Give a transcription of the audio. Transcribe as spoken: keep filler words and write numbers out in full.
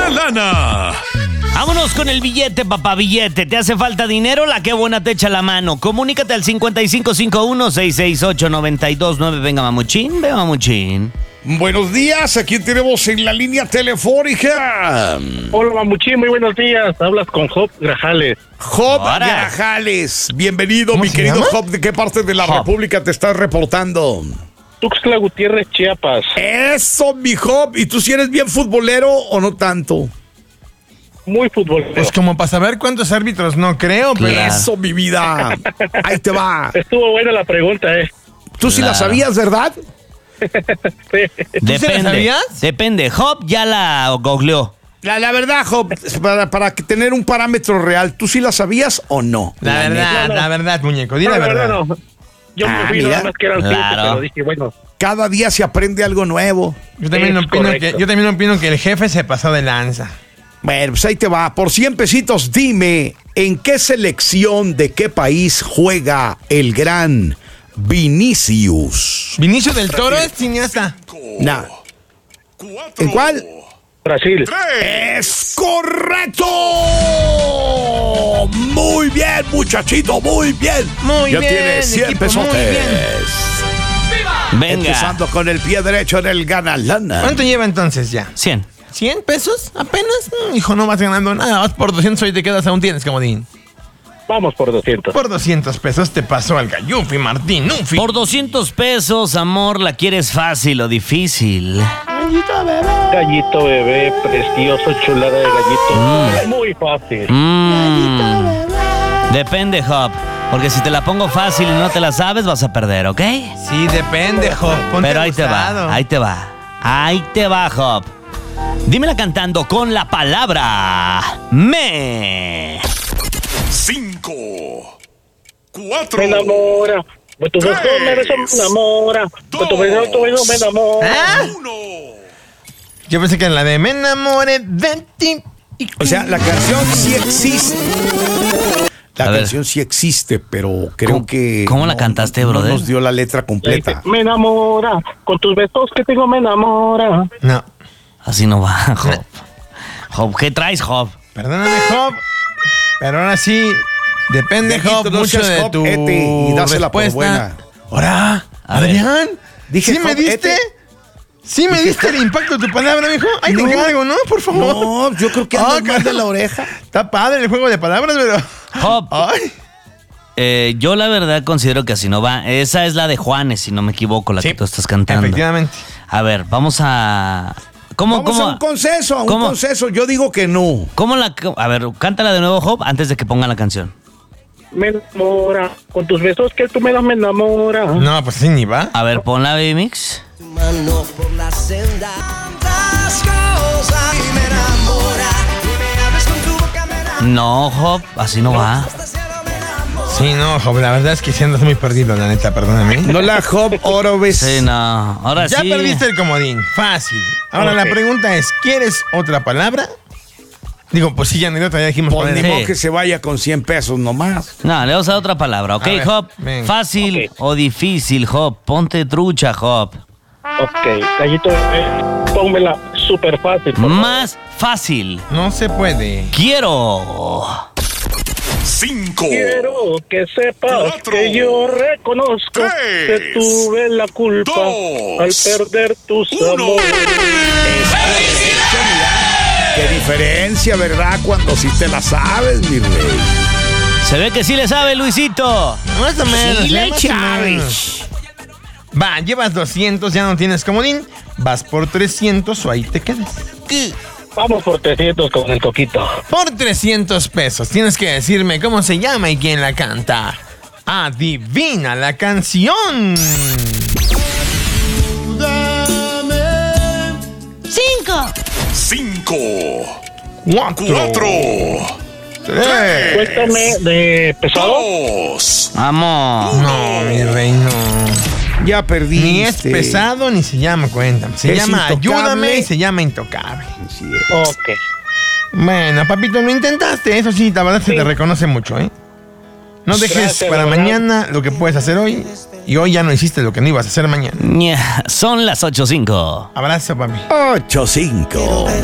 Gana Lana. Vámonos con el billete, papá, billete. ¿Te hace falta dinero? La que buena te echa la mano. Comunícate al cincuenta y cinco cincuenta y uno, sesenta y seis ocho, noventa y dos nueve. Venga, mamuchín, venga, mamuchín. Buenos días, aquí tenemos en la línea telefónica. Hola, Mamuchín, muy buenos días. Hablas con Job Grajales. Job Ahora. Grajales, bienvenido, ¿Cómo mi se querido llama? Job. ¿De qué parte de la Job. República te estás reportando? Tuxtla Gutiérrez, Chiapas. Eso, mi Job. ¿Y tú si eres bien futbolero o no tanto? Muy futbolero. Pues como para saber cuántos árbitros, no creo, pero... Claro. Eso, mi vida. Ahí te va. Estuvo buena la pregunta, ¿eh? Tú sí la Claro. sabías, ¿verdad? Sí. ¿Tú sí la sabías? Depende. Job ya la googleó. La, la verdad, Job, para, para que tener un parámetro real, ¿tú sí la sabías o no? La verdad, neta. la verdad, muñeco, di la No, la verdad. verdad no. Yo Ah, me fui mira. nada más que eran cinco, Claro. pero dije, bueno, Cada día se aprende algo nuevo. Yo también, Es opino que, correcto. yo también opino que el jefe se pasó de lanza. Bueno, pues ahí te va. Por cien pesitos, dime, ¿en qué selección de qué país juega el gran Vinicius? Vinicio del Toro es cineasta. Nah. ¿En cuál? Brasil. ¡Es correcto! Muy bien, muchachito, muy bien. Muy ya bien, tiene cien equipo, pesotes. muy bien. Venga. Empezando con el pie derecho en el Gana Lana. ¿Cuánto lleva entonces ya? cien. ¿cien pesos? ¿Apenas? Mm, hijo, no vas ganando nada. Vas por doscientos, hoy te quedas, aún tienes, comodín. Vamos por doscientos. Por doscientos pesos te pasó al Gallufi, Martín, Ufi. Por doscientos pesos, amor, ¿la quieres fácil o difícil? Gallito bebé, precioso, chulada de gallito. Muy fácil. Mm. Depende, Job. Porque si te la pongo fácil y no te la sabes, vas a perder, ¿ok? Sí, depende, Job. Ponte Pero ahí te abusado. va, ahí te va. Ahí te va, Job. Dímela cantando con la palabra me. Cinco, cuatro, Me enamora. Con tu beso me beso, me enamora. Con tu beso, tu beso me enamora. ¿Ah? uno. Yo pensé que en la de me enamoré de ti. y- O sea, la canción sí existe. La A ver. canción sí existe, pero creo ¿Cómo- que. cómo la cantaste, no brother? nos dio la letra completa. Me enamora. Con tus besos que tengo me enamora. No. Así no va, Job. Job, ¿qué traes, Job? Perdóname, Job. Pero ahora sí, depende, Viejito, Job, no mucho seas de Job, tu ete, y dásela por buena. respuesta. Ahora, A ver. Adrián, Dije, ¿sí me Job, diste? ete. ¿Sí me diste el impacto de tu palabra, mijo? Ahí te No. encargo, ¿no? Por favor. No, yo creo que andas Ah, mal de la oreja. Está padre el juego de palabras, pero... Job, Ay. eh, yo la verdad considero que así no va. Esa es la de Juanes, si no me equivoco, la Sí, que tú estás cantando. efectivamente. A ver, vamos a... ¿Cómo, Vamos cómo, a un consenso, a un cómo- consenso. Yo digo que no. cómo la... A ver, cántala de nuevo, Job, antes de que pongan la canción. Me enamora. Con tus besos que tú me das me enamora. No, pues así ni va. A ver, ponla, Baby Mix. Mano por la senda, tantas cosas y me enamora. Y me abres con tu boca, me enamora. No, Job, así no va. Hasta el cielo me enamora. Sí, no, Job, la verdad es que sí andas muy perdido, la neta, perdóname. No la Job Oroves. Sí, no. Ahora Ya sí. perdiste el comodín, fácil. Ahora Ok. la pregunta es, ¿quieres otra palabra? Digo, pues sí, ya ni otra, ya dijimos. Pues poner- ni Sí. modo que se vaya con cien pesos nomás. No, le vamos a dar otra palabra, ¿ok, A ver, Job? venga. Fácil Ok. o difícil, Job. Ponte trucha, Job. Ok, gallito bebé, pónmela súper fácil. por favor. Más fácil. No se puede. Quiero. Cinco. Quiero que sepas Cuatro. que yo reconozco Tres. que tuve la culpa Dos. al perder tus Uno. amores. Qué diferencia, ¿verdad? Cuando sí te la sabes, mi rey. Se ve que sí le sabe, Luisito. Más o menos. Sí, ¿eh? le Más o sabes. menos. Va, llevas doscientos, ya no tienes comodín. Vas por trescientos o ahí te quedas. Vamos por trescientos con el coquito. Por trescientos pesos tienes que decirme cómo se llama y quién la canta. Adivina la canción. Cinco, Cinco. Cuatro. Cuatro. Tres. Cuéntame de pesado. Dos. Vamos. No, mi rey, no. Ya perdiste. Ni es pesado ni se llama Cuéntame. Se Es llama intocable. Ayúdame y se llama Intocable. Sí, eh. Ok. Bueno, papito, lo intentaste. Eso sí, la verdad se Sí. te reconoce mucho, ¿eh? No dejes Gracias, para de verdad. mañana lo que puedes hacer hoy. Y hoy ya no hiciste lo que no ibas a hacer mañana. Ña, son las ocho cinco. Abrazo, papi. Ocho, cinco.